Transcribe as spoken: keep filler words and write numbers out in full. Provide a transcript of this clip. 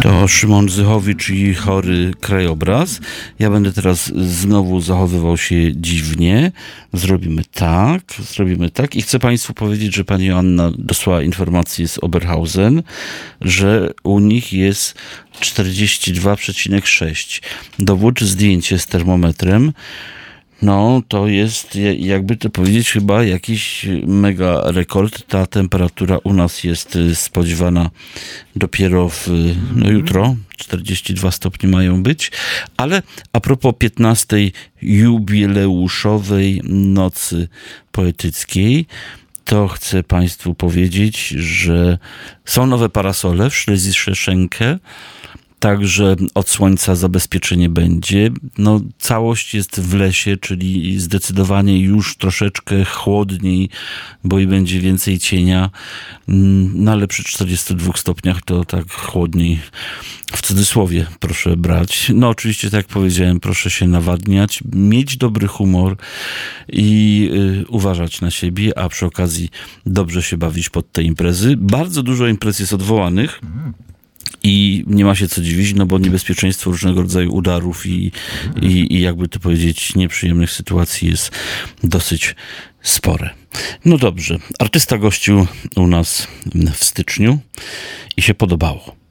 To Szymon Zychowicz i Chory krajobraz. Ja będę teraz znowu zachowywał się dziwnie. Zrobimy tak, zrobimy tak. I chcę Państwu powiedzieć, że pani Joanna dosłała informację z Oberhausen, że u nich jest czterdzieści dwa przecinek sześć. Dowód, zdjęcie z termometrem. No, to jest, jakby to powiedzieć, chyba jakiś mega rekord. Ta temperatura u nas jest spodziewana dopiero w, no jutro. czterdzieści dwa stopnie mają być. Ale a propos piętnastej jubileuszowej nocy poetyckiej, to chcę Państwu powiedzieć, że są nowe parasole w Schleswig-Holstein. Także od słońca zabezpieczenie będzie. No, całość jest w lesie, czyli zdecydowanie już troszeczkę chłodniej, bo i będzie więcej cienia. No ale przy czterdziestu dwóch stopniach to tak chłodniej, w cudzysłowie proszę brać. No oczywiście, tak jak powiedziałem, proszę się nawadniać, mieć dobry humor i y, uważać na siebie, a przy okazji dobrze się bawić pod te imprezy. Bardzo dużo imprez jest odwołanych. I nie ma się co dziwić, no bo niebezpieczeństwo różnego rodzaju udarów i, i, i jakby to powiedzieć nieprzyjemnych sytuacji jest dosyć spore. No dobrze, artysta gościł u nas w styczniu i się podobało.